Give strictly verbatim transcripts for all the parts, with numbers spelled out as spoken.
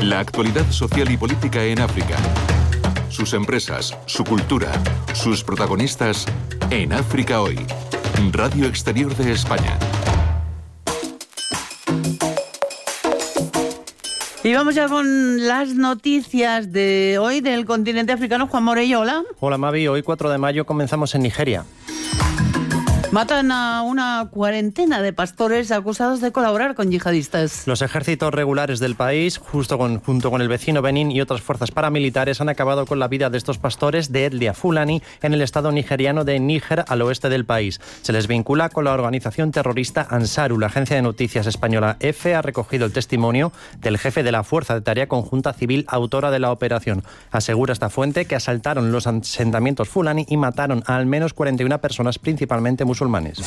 La actualidad social y política en África. Sus empresas, su cultura, sus protagonistas en África Hoy. Radio Exterior de España. Y vamos ya con las noticias de hoy del continente africano. Juan Morello, hola. Hola Mavi, hoy cuatro de mayo comenzamos en Nigeria. Matan a una cuarentena de pastores acusados de colaborar con yihadistas. Los ejércitos regulares del país, justo con, junto con el vecino Benín y otras fuerzas paramilitares, han acabado con la vida de estos pastores de etnia fulani en el estado nigeriano de Níger, al oeste del país. Se les vincula con la organización terrorista Ansaru. La agencia de noticias española EFE ha recogido el testimonio del jefe de la Fuerza de Tarea Conjunta Civil autora de la operación. Asegura esta fuente que asaltaron los asentamientos fulani y mataron a al menos cuarenta y una personas, principalmente musulmanes.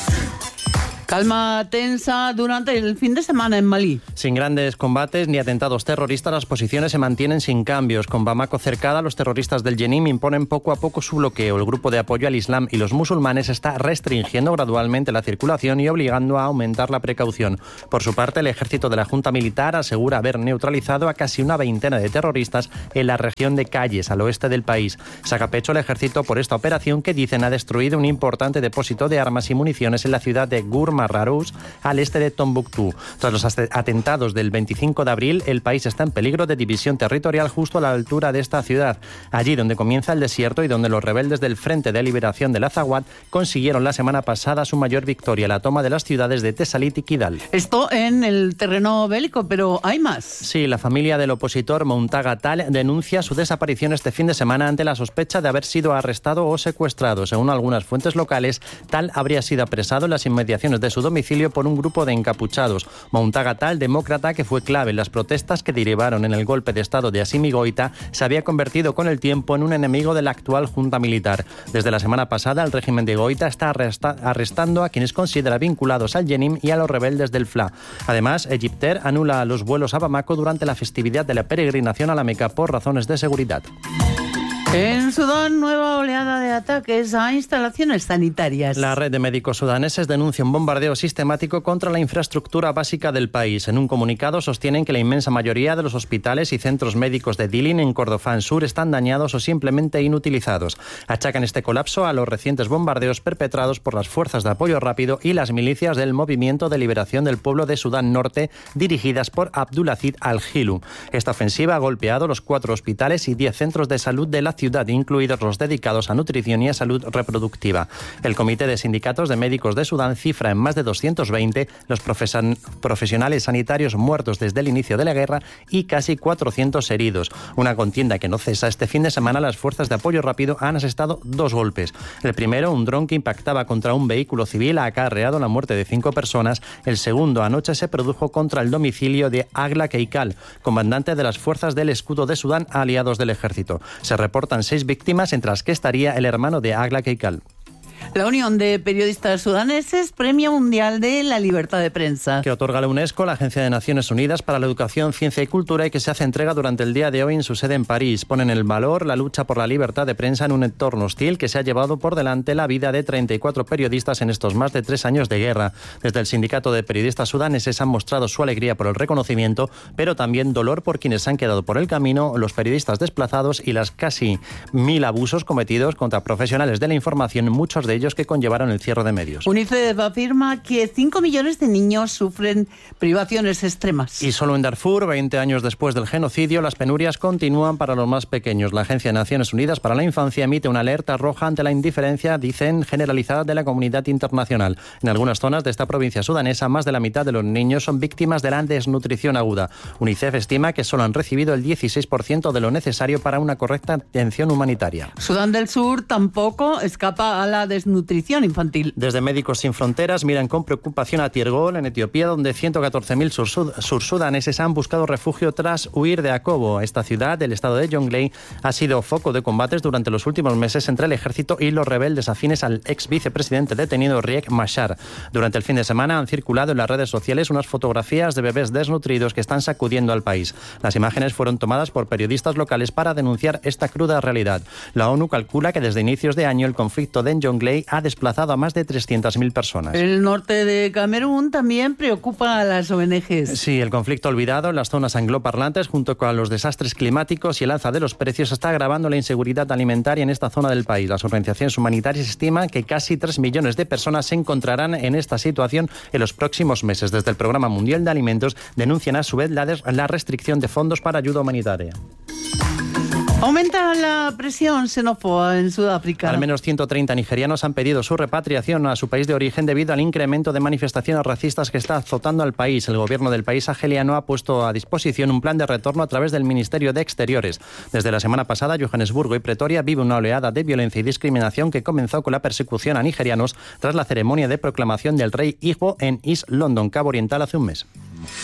Calma tensa durante el fin de semana en Malí. Sin grandes combates ni atentados terroristas, las posiciones se mantienen sin cambios. Con Bamako cercada, los terroristas del Jenim imponen poco a poco su bloqueo. El grupo de apoyo al Islam y los musulmanes está restringiendo gradualmente la circulación y obligando a aumentar la precaución. Por su parte, el ejército de la Junta Militar asegura haber neutralizado a casi una veintena de terroristas en la región de Calles, al oeste del país. Saca pecho el ejército por esta operación que dicen ha destruido un importante depósito de armas y municiones en la ciudad de Gur Marrarous, al este de Tombuctú. Tras los atentados del veinticinco de abril, el país está en peligro de división territorial justo a la altura de esta ciudad, allí donde comienza el desierto y donde los rebeldes del Frente de Liberación del Azawad consiguieron la semana pasada su mayor victoria, la toma de las ciudades de Tesalit y Kidal. Esto en el terreno bélico, pero ¿hay más? Sí, la familia del opositor Mountaga Tall denuncia su desaparición este fin de semana ante la sospecha de haber sido arrestado o secuestrado. Según algunas fuentes locales, Tall habría sido apresado en las inmediaciones de su domicilio por un grupo de encapuchados. Mountaga Tall, demócrata que fue clave en las protestas que derivaron en el golpe de estado de Assimi Goïta, se había convertido con el tiempo en un enemigo de la actual junta militar. Desde la semana pasada, el régimen de Goïta está arresta- arrestando a quienes considera vinculados al Jenim y a los rebeldes del F L A. Además, Egyptair anula los vuelos a Bamako durante la festividad de la peregrinación a la Meca por razones de seguridad. En Sudán, nueva oleada de ataques a instalaciones sanitarias. La red de médicos sudaneses denuncia un bombardeo sistemático contra la infraestructura básica del país. En un comunicado sostienen que la inmensa mayoría de los hospitales y centros médicos de Dilin, en Kordofán Sur, están dañados o simplemente inutilizados. Achacan este colapso a los recientes bombardeos perpetrados por las fuerzas de apoyo rápido y las milicias del Movimiento de Liberación del Pueblo de Sudán Norte, dirigidas por Abdulaziz al-Hilu. Esta ofensiva ha golpeado los cuatro hospitales y diez centros de salud de la ciudad, incluidos los dedicados a nutrición y a salud reproductiva. El Comité de Sindicatos de Médicos de Sudán cifra en más de doscientos veinte los profesion- profesionales sanitarios muertos desde el inicio de la guerra y casi cuatrocientos heridos. Una contienda que no cesa. Este fin de semana las fuerzas de apoyo rápido han asestado dos golpes. El primero, un dron que impactaba contra un vehículo civil, ha acarreado la muerte de cinco personas. El segundo, anoche, se produjo contra el domicilio de Agla Keikal, comandante de las fuerzas del escudo de Sudán, aliados del ejército. Se reportan seis víctimas, entre las que estaría el hermano de Agla Keikal. La Unión de Periodistas Sudaneses, Premio Mundial de la Libertad de Prensa. Que otorga la UNESCO, la Agencia de Naciones Unidas para la Educación, Ciencia y Cultura, y que se hace entrega durante el día de hoy en su sede en París. Ponen en valor la lucha por la libertad de prensa en un entorno hostil que se ha llevado por delante la vida de treinta y cuatro periodistas en estos más de tres años de guerra. Desde el Sindicato de Periodistas Sudaneses han mostrado su alegría por el reconocimiento, pero también dolor por quienes han quedado por el camino, los periodistas desplazados y las casi mil abusos cometidos contra profesionales de la información, muchos de ellos que conllevaron el cierre de medios. UNICEF afirma que cinco millones de niños sufren privaciones extremas. Y solo en Darfur, veinte años después del genocidio, las penurias continúan para los más pequeños. La Agencia de Naciones Unidas para la Infancia emite una alerta roja ante la indiferencia, dicen, generalizada de la comunidad internacional. En algunas zonas de esta provincia sudanesa, más de la mitad de los niños son víctimas de la desnutrición aguda. UNICEF estima que solo han recibido el dieciséis por ciento de lo necesario para una correcta atención humanitaria. Sudán del Sur tampoco escapa a la desnutrición infantil. Desde Médicos Sin Fronteras miran con preocupación a Tirgol, en Etiopía, donde ciento catorce mil sursudaneses han buscado refugio tras huir de Akobo. Esta ciudad, del estado de Jonglei, ha sido foco de combates durante los últimos meses entre el ejército y los rebeldes afines al ex vicepresidente detenido Riek Machar. Durante el fin de semana han circulado en las redes sociales unas fotografías de bebés desnutridos que están sacudiendo al país. Las imágenes fueron tomadas por periodistas locales para denunciar esta cruda realidad. La ONU calcula que desde inicios de año el conflicto de Jonglei ley ha desplazado a más de trescientas mil personas. El norte de Camerún también preocupa a las O N Ges. Sí, el conflicto olvidado en las zonas angloparlantes, junto con los desastres climáticos y el alza de los precios, está agravando la inseguridad alimentaria en esta zona del país. Las organizaciones humanitarias estiman que casi tres millones de personas se encontrarán en esta situación en los próximos meses. Desde el Programa Mundial de Alimentos denuncian a su vez la, la restricción de fondos para ayuda humanitaria. Aumenta la presión xenófoba en Sudáfrica. Al menos ciento treinta nigerianos han pedido su repatriación a su país de origen debido al incremento de manifestaciones racistas que está azotando al país. El gobierno del país argeliano ha puesto a disposición un plan de retorno a través del Ministerio de Exteriores. Desde la semana pasada, Johannesburgo y Pretoria vive una oleada de violencia y discriminación que comenzó con la persecución a nigerianos tras la ceremonia de proclamación del rey Igbo en East London, Cabo Oriental, hace un mes.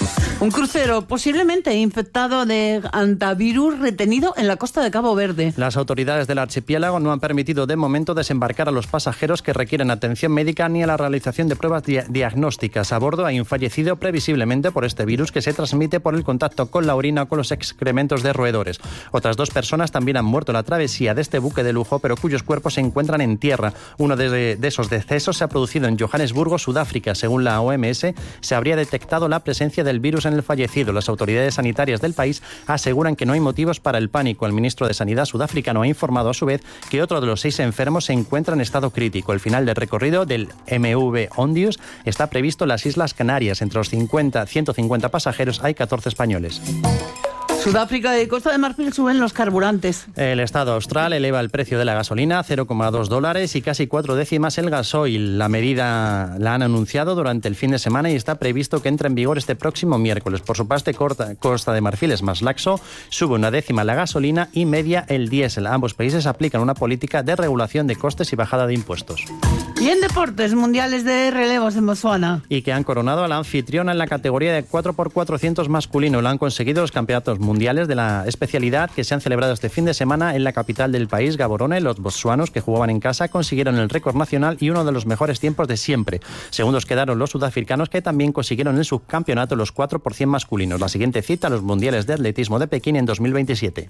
Un crucero posiblemente infectado de antivirus retenido en la costa de Cabo Verde. Las autoridades del archipiélago no han permitido de momento desembarcar a los pasajeros que requieren atención médica ni a la realización de pruebas di- diagnósticas. A bordo hay un fallecido previsiblemente por este virus que se transmite por el contacto con la orina o con los excrementos de roedores. Otras dos personas también han muerto en la travesía de este buque de lujo, pero cuyos cuerpos se encuentran en tierra. Uno de, de esos decesos se ha producido en Johannesburgo, Sudáfrica. Según la O M S, se habría detectado la presencia del virus en el fallecido. Las autoridades sanitarias del país aseguran que no hay motivos para el pánico. El ministro de Sanidad sudafricano ha informado a su vez que otro de los seis enfermos se encuentra en estado crítico. El final del recorrido del M V Ondius está previsto en las Islas Canarias. Entre los cincuenta, ciento cincuenta pasajeros hay catorce españoles. Sudáfrica y Costa de Marfil suben los carburantes. El Estado austral eleva el precio de la gasolina a cero coma dos dólares y casi cuatro décimas el gasoil. La medida la han anunciado durante el fin de semana y está previsto que entre en vigor este próximo miércoles. Por su parte, Costa de Marfil es más laxo, sube una décima la gasolina y media el diésel. Ambos países aplican una política de regulación de costes y bajada de impuestos. Y en deportes, mundiales de relevos en Botsuana. Y que han coronado a la anfitriona en la categoría de cuatro por cuatrocientos masculino. Lo han conseguido los campeonatos mundiales de la especialidad que se han celebrado este fin de semana en la capital del país, Gaborone. Los botsuanos, que jugaban en casa, consiguieron el récord nacional y uno de los mejores tiempos de siempre. Segundos quedaron los sudafricanos, que también consiguieron el subcampeonato los cuatro por cien masculinos. La siguiente cita, los mundiales de atletismo de Pekín en dos mil veintisiete.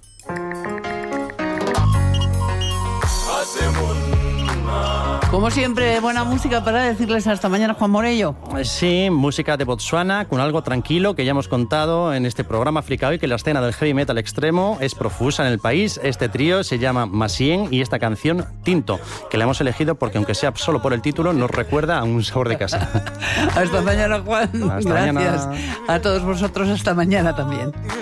Como siempre, buena música para decirles hasta mañana, Juan Morello. Sí, música de Botsuana con algo tranquilo que ya hemos contado en este programa África Hoy, que la escena del heavy metal extremo es profusa en el país. Este trío se llama Masien y esta canción Tinto, que la hemos elegido porque aunque sea solo por el título nos recuerda a un sabor de casa. Hasta mañana, Juan. Hasta Gracias. mañana. A todos vosotros, hasta mañana también.